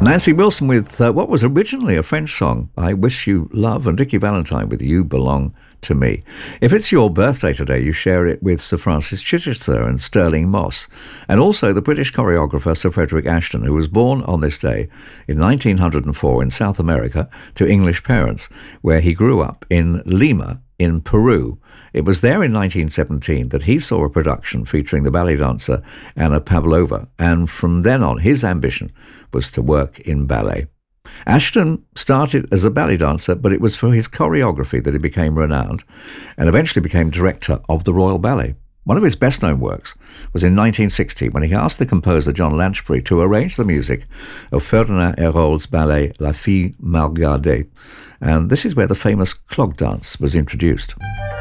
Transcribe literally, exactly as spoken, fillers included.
Nancy Wilson with uh, what was originally a French song, I Wish You Love, and Ricky Valentine with You Belong to Me. If it's your birthday today, you share it with Sir Francis Chichester and Sterling Moss, and also the British choreographer Sir Frederick Ashton, who was born on this day in nineteen oh four in South America to English parents, where he grew up in Lima in Peru. It was there in nineteen seventeen that he saw a production featuring the ballet dancer Anna Pavlova, and from then on his ambition was to work in ballet. Ashton started as a ballet dancer, but it was for his choreography that he became renowned and eventually became director of the Royal Ballet. One of his best-known works was in nineteen sixty when he asked the composer John Lanchbury to arrange the music of Ferdinand Hérold's ballet La Fille Mal Gardée, and this is where the famous clog dance was introduced.